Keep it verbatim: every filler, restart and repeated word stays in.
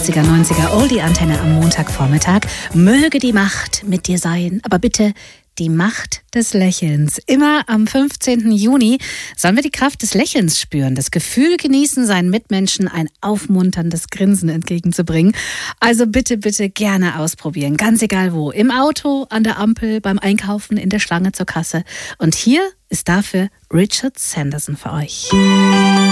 achtziger, neunziger Oldie-Antenne am Montagvormittag. Möge die Macht mit dir sein, aber bitte die Macht des Lächelns. Immer am fünfzehnten Juni sollen wir die Kraft des Lächelns spüren, das Gefühl genießen, seinen Mitmenschen ein aufmunterndes Grinsen entgegenzubringen. Also bitte, bitte gerne ausprobieren, ganz egal wo. Im Auto, an der Ampel, beim Einkaufen, in der Schlange zur Kasse. Und hier ist dafür Richard Sanderson für euch.